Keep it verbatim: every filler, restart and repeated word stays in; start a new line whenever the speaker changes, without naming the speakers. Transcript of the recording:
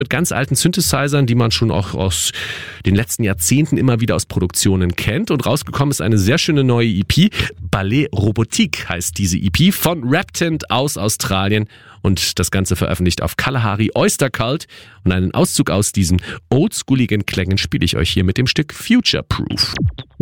mit ganz alten Synthesizern, die man schon auch aus den letzten Jahrzehnten immer wieder aus Produktionen kennt. Und rausgekommen ist eine sehr schöne neue E P. Ballet Robotique heißt diese E P von Reptint aus Australien. Und das Ganze veröffentlicht auf Kalahari Oyster Cult. Und einen Auszug aus diesen oldschooligen Klängen spiele ich euch hier mit dem Stück Future Proof.